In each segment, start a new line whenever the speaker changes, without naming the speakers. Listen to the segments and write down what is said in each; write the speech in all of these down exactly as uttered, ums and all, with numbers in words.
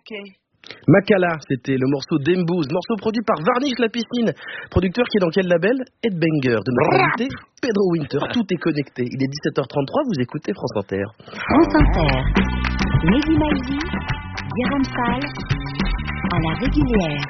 Makala, c'était le morceau d'Embooze, morceau produit par Varnish la piscine, producteur qui est dans quel label? Headbanger, de notre invité Pedro Winter. Tout est connecté. Il est dix-sept heures trente-trois, vous écoutez France Inter.
France Inter, Mehdi Maizi, Guérin Fall, à la régulière.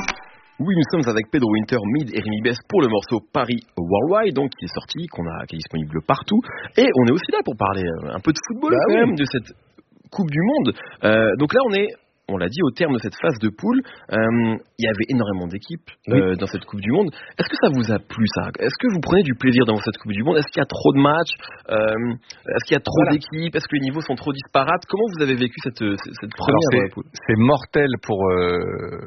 Oui, nous sommes avec Pedro Winter, Mid et Rémi Bess pour le morceau Paris Worldwide, donc qui est sorti, qu'on a, qui est disponible partout. Et on est aussi là pour parler un peu de football bah, quand oui. même, de cette Coupe du Monde. Euh, donc là, on est... On l'a dit, au terme de cette phase de poule, euh, il y avait énormément d'équipes euh, oui. dans cette Coupe du Monde. Est-ce que ça vous a plu, ça? Est-ce que vous prenez du plaisir dans cette Coupe du Monde? Est-ce qu'il y a trop de matchs? euh, Est-ce qu'il y a trop voilà. d'équipes? Est-ce que les niveaux sont trop disparates? Comment vous avez vécu cette, cette première
Alors,
poule?
C'est mortel pour euh,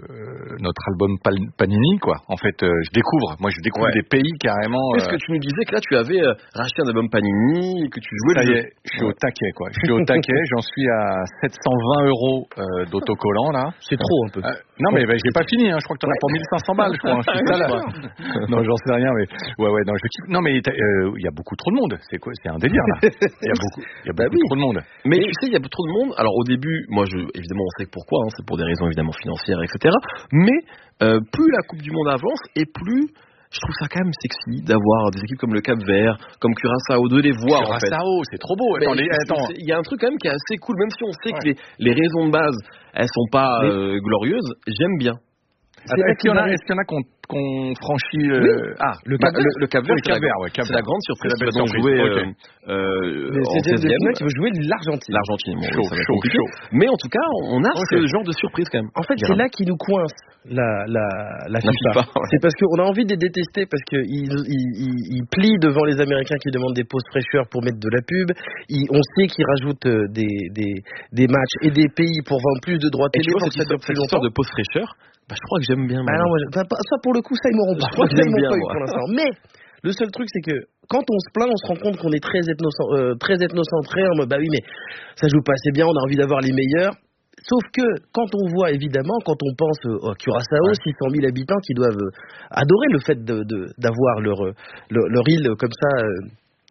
notre album Panini, quoi. En fait, euh, je découvre, moi je découvre ouais. des pays carrément...
Est-ce euh... que tu nous disais que là, tu avais euh, racheté un album Panini et que tu jouais
ça
le
jeu?
y est,
je suis ouais. au taquet, quoi. Je suis au taquet, j'en suis à sept cent vingt euros euh, d'autocollant, là.
C'est trop un peu.
Euh, non mais bah, j'ai pas fini, hein. Je crois que t'en as pour mille cinq cents balles, je crois. Hein. Je suis ça, là. Non, j'en sais rien, mais ouais ouais. Non, je kiffe. Non mais il euh, y a beaucoup trop de monde. C'est quoi? C'est un délire là. Il y a beaucoup, il y a beaucoup bah oui. trop de monde.
Mais tu sais, il y a trop de monde. Alors au début, moi, je, évidemment, on sait pourquoi. Hein, c'est pour des raisons évidemment financières, et cetera. Mais euh, plus la Coupe du Monde avance et plus je trouve ça quand même sexy d'avoir des équipes comme le Cap-Vert, comme Curaçao, de les voir en fait.
Curaçao, c'est trop beau. Attends,
il y a un truc quand même qui est assez cool, même si on sait ouais. que les, les raisons de base, elles sont pas mais... euh, glorieuses. J'aime bien.
Attends, est-ce qu'il y en a, est-ce qu'il y en a qu'on, qu'on franchit euh...
oui.
Ah,
le Cap-Vert, le, le Cap-Vert,
oui,
c'est, la,
ouais,
c'est la grande surprise. C'est la grande surprise. Jouer, okay. euh, euh, en seizième,
qui veut jouer l'Argentine.
L'Argentine, bon,
chaud,
ça va
chaud, chaud.
Mais en tout cas, on a
okay.
ce genre de surprise quand même.
En fait, c'est là qui nous coince la la la FIFA.
FIFA ouais.
C'est parce qu'on a envie de les détester parce que ils, ils, ils, ils plient devant les Américains qui demandent des pauses fraîcheurs pour mettre de la pub. Ils, on sait qu'ils rajoutent des des des matchs et des pays pour vendre plus de droits télé pour que ça dure plus longtemps.
De pause fraîcheur. Bah, je crois que j'aime bien.
Bah non, moi, ça pour le coup, ça ils m'auront pas.
Je crois que j'aime bien,
pas eu
moi.
pour l'instant. Mais le seul truc, c'est que quand on se plaint, on se rend compte qu'on est très ethnocent, euh, très ethnocentré. En mode, bah oui, mais ça joue pas assez bien. On a envie d'avoir les meilleurs. Sauf que quand on voit évidemment, quand on pense au Curaçao, ouais. six cent mille habitants qui doivent adorer le fait de, de d'avoir leur, leur leur île comme ça. Euh,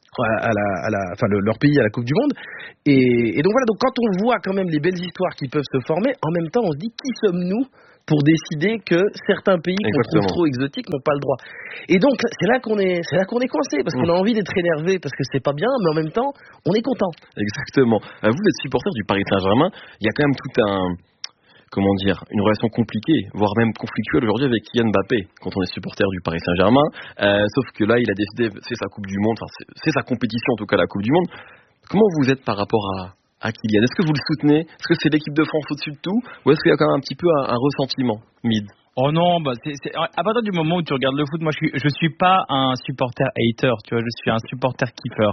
à la, à la, enfin le, leur pays à la Coupe du Monde et, et donc voilà donc quand on voit quand même les belles histoires qui peuvent se former, en même temps on se dit qui sommes-nous pour décider que certains pays qu'on trouve trop exotiques n'ont pas le droit. Et donc c'est là qu'on est, c'est là qu'on est coincé parce mmh. qu'on a envie d'être énervé parce que c'est pas bien, mais en même temps on est content.
Exactement. Vous êtes supporter du Paris Saint-Germain, il y a quand même tout un comment dire, une relation compliquée, voire même conflictuelle aujourd'hui avec Kylian Mbappé, quand on est supporter du Paris Saint-Germain. Euh, sauf que là, il a décidé, c'est sa Coupe du Monde, enfin, c'est, c'est sa compétition en tout cas, la Coupe du Monde. Comment vous êtes par rapport à, à Kylian? Est-ce que vous le soutenez? Est-ce que c'est l'équipe de France au-dessus de tout? Ou est-ce qu'il y a quand même un petit peu un, un ressentiment, Mid?
Oh non, bah c'est, c'est, à partir du moment où tu regardes le foot, moi je suis, je suis pas un supporter hater, tu vois, je suis un supporter kiffer.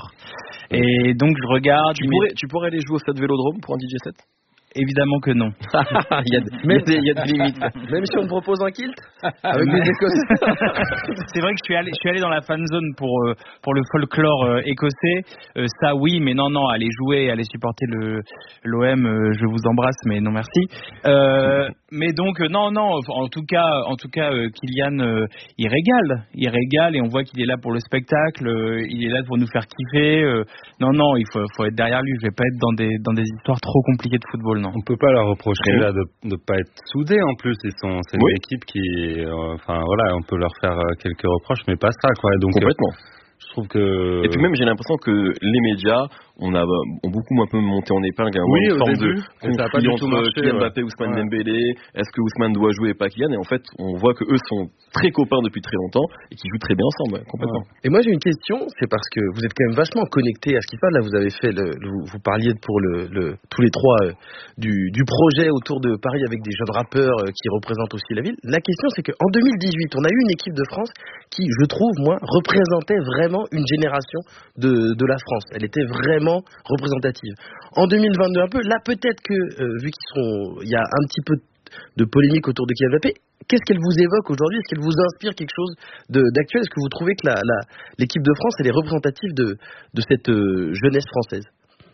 Et donc je regarde.
Tu pourrais, tu pourrais aller jouer au Stade Vélodrome pour un D J set?
Évidemment que non.
il, y a, même, il y a des limites.
Même si on me propose un kilt avec des Écossais.
C'est vrai que je suis allé, je suis allé dans la fan zone pour euh, pour le folklore euh, écossais. Euh, ça oui, mais non non, aller jouer, aller supporter le l'O M, euh, je vous embrasse, mais non merci. Euh, mais donc euh, non non, en tout cas en tout cas euh, Kylian, euh, il régale, il régale et on voit qu'il est là pour le spectacle, euh, il est là pour nous faire kiffer. Euh, non non, il faut faut être derrière lui. Je vais pas être dans des dans des histoires trop compliquées de football. Non.
On peut pas leur reprocher là de ne pas être soudés en plus. Ils sont, c'est
oui.
une équipe qui, euh, enfin voilà, on peut leur faire quelques reproches, mais pas ça quoi. Donc
complètement.
Euh, je trouve que.
Et puis même j'ai l'impression que les médias on a ont beaucoup un peu monté en épingle, hein,
oui,
une forme
début,
de conflit entre Kylian Mbappé, Ousmane ouais. Dembélé. Est-ce que Ousmane doit jouer et pas Kylian? Et en fait, on voit que eux sont très copains depuis très longtemps et qui jouent très bien ensemble, ouais, complètement.
Ouais. Et moi j'ai une question, c'est parce que vous êtes quand même vachement connectés à ce qui se passe. Là, vous avez fait, le, le, vous parliez pour le, le tous les trois euh, du, du projet autour de Paris avec des jeunes rappeurs euh, qui représentent aussi la ville. La question c'est qu'en deux mille dix-huit, on a eu une équipe de France qui, je trouve moi, représentait vraiment une génération de, de la France. Elle était vraiment représentative. En deux mille vingt-deux un peu, là peut-être que euh, vu qu'ils sont, il y a un petit peu de polémique autour de Kylian Mbappé, qu'est-ce qu'elle vous évoque aujourd'hui? Est-ce qu'elle vous inspire quelque chose de, d'actuel? Est-ce que vous trouvez que la, la, l'équipe de France elle est représentative de, de cette euh, jeunesse française?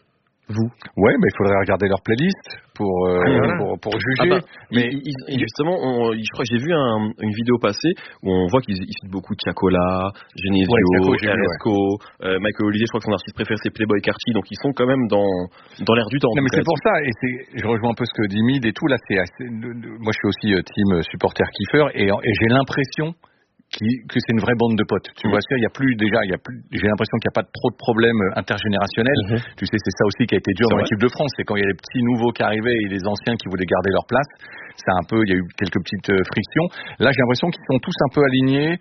vous?
Ouais, mais il faudrait regarder leur playlist pour euh,
ah, voilà.
pour, pour juger.
Ah bah,
mais
ils, ils, justement, on, je crois que j'ai vu un, une vidéo passer où on voit qu'ils citent beaucoup Tiakola, Genesio,
ouais,
R S C O, ouais. euh, Michael Holiday. Je crois que son artiste préféré c'est Playboi Carti, donc ils sont quand même dans dans l'air du temps.
Non, mais c'est pour ça. Et c'est, je rejoins un peu ce que dit Mid et tout. Là, c'est assez. Moi, je suis aussi team supporter kiffer et, et j'ai l'impression Qui, que c'est une vraie bande de potes. Tu mmh. vois, il y a plus déjà, il y a plus. J'ai l'impression qu'il n'y a pas trop de problèmes intergénérationnels. Mmh. Tu sais, c'est ça aussi qui a été dur c'est dans vrai. L'équipe de France, c'est quand il y a les petits nouveaux qui arrivaient et les anciens qui voulaient garder leur place. C'est un peu, il y a eu quelques petites euh, frictions. Là, j'ai l'impression qu'ils sont tous un peu alignés.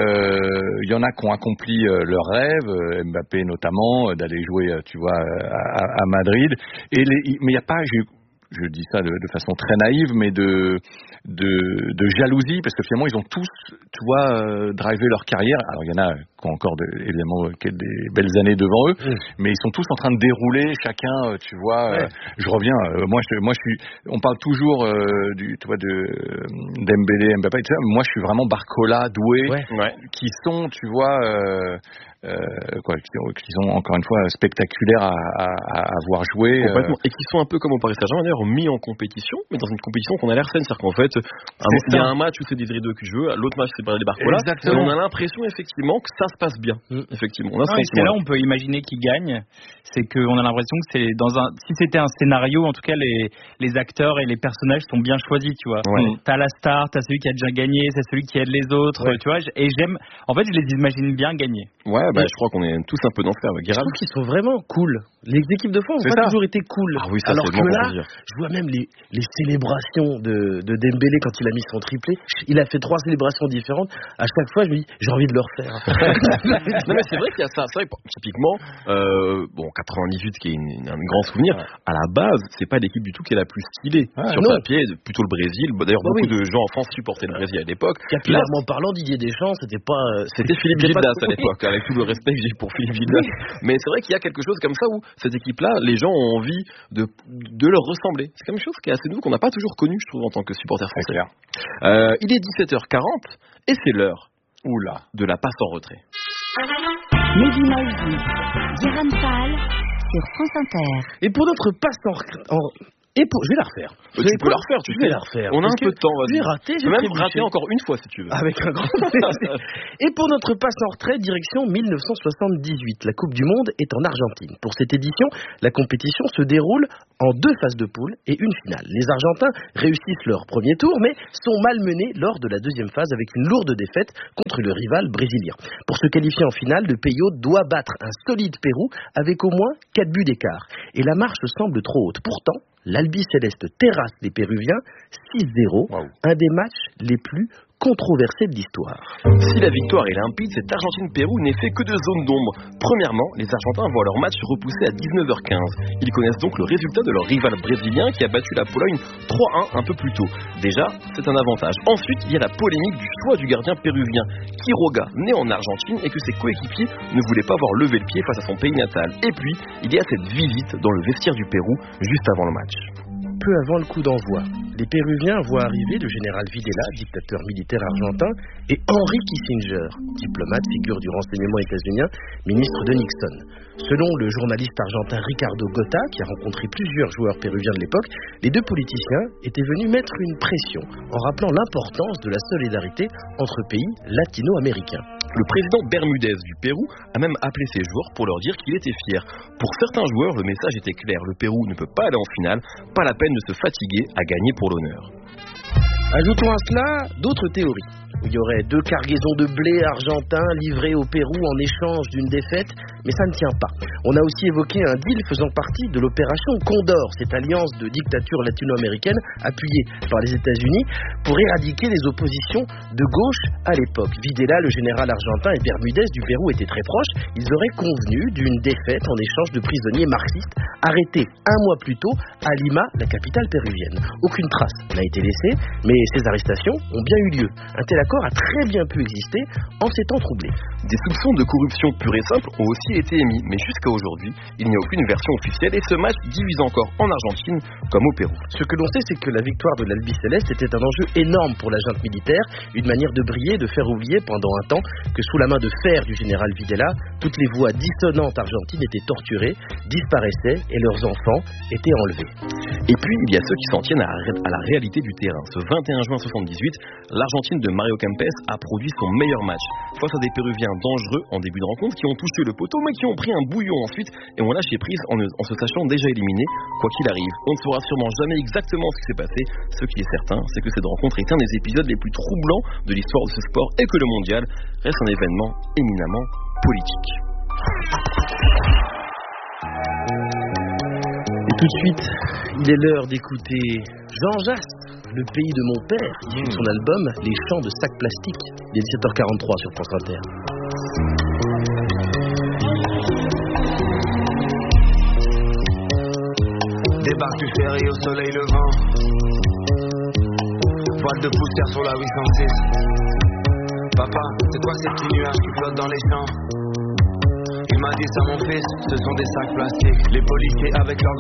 Il euh, y en a qui ont accompli euh, leur rêve, euh, Mbappé notamment, euh, d'aller jouer, euh, tu vois, à, à Madrid. Et les, mais il n'y a pas. J'ai, je dis ça de, de façon très naïve, mais de, de, de jalousie, parce que finalement, ils ont tous, tu vois, euh, drivé leur carrière. Alors, il y en a qui ont encore, de, évidemment, des belles années devant eux, mmh. mais ils sont tous en train de dérouler, chacun, euh, tu vois. Ouais. Euh, je reviens, euh, moi, je, moi, je suis, on parle toujours, euh, du, tu vois, de Dembélé, Mbappé, et tout ça. Moi, je suis vraiment Barcola, Doué, ouais. Ouais. qui sont, tu vois. Euh, Euh, quoi, qui, qui sont encore une fois spectaculaires à, à, à voir jouer
complètement euh... et qui sont un peu comme au Paris Saint-Germain d'ailleurs mis en compétition, mais dans une compétition qu'on a l'air saine, c'est-à-dire qu'en fait il y a un match où c'est des deux qui jouent, l'autre match c'est des Barcola, et on a l'impression effectivement que ça se passe bien. Mmh. Effectivement, on a
non, c'est là on peut imaginer qu'ils gagnent, c'est qu'on a l'impression que c'est dans un, si c'était un scénario, en tout cas les les acteurs et les personnages sont bien choisis, tu vois. Ouais. T'as la star, t'as celui qui a déjà gagné, c'est celui qui aide les autres, ouais. tu vois. Et j'aime, en fait, je les imagine bien gagner.
Ouais. Bah, je crois qu'on est tous un peu dans ce cas.
Je trouve qu'ils sont vraiment cool. Les équipes de France ont pas toujours été cool.
Ah oui, ça,
alors
c'est
que
bon
là, je vois même les, les célébrations de, de Dembélé quand il a mis son triplé. Il a fait trois célébrations différentes. À chaque fois, je me dis, j'ai envie de le refaire.
Non, mais c'est vrai qu'il y a ça. C'est vrai, typiquement, euh, bon, quatre-vingt-dix-huit, qui est une, un grand souvenir. Ouais. À la base, c'est pas l'équipe du tout qui est la plus stylée. Ah, sur non. papier, plutôt le Brésil. D'ailleurs, bah beaucoup oui. de gens en France supportaient le Brésil à l'époque.
Capillairement parlant, Didier Deschamps, c'était pas. Euh,
c'était Philippe Gildas à l'époque, avec tout le respect que j'ai pour Philippe Gildas. Mais c'est vrai qu'il y a quelque chose comme ça où cette équipe-là, les gens ont envie de, de leur ressembler. C'est quelque chose qui est assez nouveau, qu'on n'a pas toujours connu, je trouve, en tant que supporter français. Euh, il est dix-sept heures quarante et c'est l'heure Oula. de la passe en retrait.
Mehdi Maizi, Guérin Fall sur France Inter.
Et pour notre passe en... en... Et pour, je vais la refaire.
Tu peux la refaire, tu
je vais la refaire.
On a un peu de temps, vas-y.
J'ai raté, j'ai
même raté encore une fois si tu veux.
Avec un grand plaisir. Et pour notre passe en retrait, direction dix-neuf cent soixante-dix-huit. La Coupe du Monde est en Argentine. Pour cette édition, la compétition se déroule en deux phases de poule et une finale. Les Argentins réussissent leur premier tour, mais sont malmenés lors de la deuxième phase avec une lourde défaite contre le rival brésilien. Pour se qualifier en finale, le pays hôte doit battre un solide Pérou avec au moins quatre buts d'écart. Et la marche semble trop haute. Pourtant, l'Albi Céleste terrasse les Péruviens six zéro, wow. Un des matchs les plus controversés de l'histoire.
Si la victoire est limpide, cette Argentine-Pérou n'est fait que de zones d'ombre. Premièrement, les Argentins voient leur match repoussé à dix-neuf heures quinze. Ils connaissent donc le résultat de leur rival brésilien qui a battu la Pologne trois un un peu plus tôt. Déjà, c'est un avantage. Ensuite, il y a la polémique du choix du gardien péruvien, Quiroga, né en Argentine et que ses coéquipiers ne voulaient pas voir lever le pied face à son pays natal. Et puis, il y a cette visite dans le vestiaire du Pérou juste avant le match.
Peu avant le coup d'envoi, les Péruviens voient arriver le général Videla, dictateur militaire argentin, et Henry Kissinger, diplomate, figure du renseignement états-unien, ministre de Nixon. Selon le journaliste argentin Ricardo Gota, qui a rencontré plusieurs joueurs péruviens de l'époque, les deux politiciens étaient venus mettre une pression en rappelant l'importance de la solidarité entre pays latino-américains.
Le président Bermudez du Pérou a même appelé ses joueurs pour leur dire qu'il était fier. Pour certains joueurs, le message était clair. Le Pérou ne peut pas aller en finale, pas la peine de se fatiguer à gagner pour l'honneur.
Ajoutons à cela d'autres théories. Il y aurait deux cargaisons de blé argentin livrées au Pérou en échange d'une défaite, mais ça ne tient pas. On a aussi évoqué un deal faisant partie de l'opération Condor, cette alliance de dictatures latino-américaines appuyée par les États-Unis pour éradiquer les oppositions de gauche à l'époque. Videla, le général argentin, et Bermudez du Pérou étaient très proches. Ils auraient convenu d'une défaite en échange de prisonniers marxistes arrêtés un mois plus tôt à Lima, la capitale péruvienne. Aucune trace n'a été laissée, mais Et ces arrestations ont bien eu lieu. Un tel accord a très bien pu exister en ces temps troublés.
Des soupçons de corruption pure et simple ont aussi été émis, mais jusqu'à aujourd'hui, il n'y a aucune version officielle et ce match divise encore en Argentine comme au Pérou.
Ce que l'on sait, c'est que la victoire de l'Albiceleste était un enjeu énorme pour la junte militaire, une manière de briller, de faire oublier pendant un temps que sous la main de fer du général Videla, toutes les voix dissonantes argentines étaient torturées, disparaissaient et leurs enfants étaient enlevés.
Et puis, il y a ceux qui s'en tiennent à, à la réalité du terrain. Ce vingt et un juin soixante-dix-huit, l'Argentine de Mario Kempes a produit son meilleur match face à des Péruviens dangereux en début de rencontre qui ont touché le poteau mais qui ont pris un bouillon ensuite et ont lâché prise en, en se sachant déjà éliminés. Quoi qu'il arrive, on ne saura sûrement jamais exactement ce qui s'est passé. Ce qui est certain, c'est que cette rencontre est un des épisodes les plus troublants de l'histoire de ce sport et que le mondial reste un événement éminemment politique.
Et tout de suite, il est l'heure d'écouter Jean Jass, le pays de mon père, issu de son album Les Chants de Sac Plastique. Il est dix-sept heures quarante-trois sur France Inter.
Débarque du ferry au soleil levant, voile de poussière sur la huit cent six. Papa, c'est quoi ces petits nuages qui flottent dans les champs? Il m'a dit ça mon fils, ce sont des sacs plastiques. Les policiers avec leurs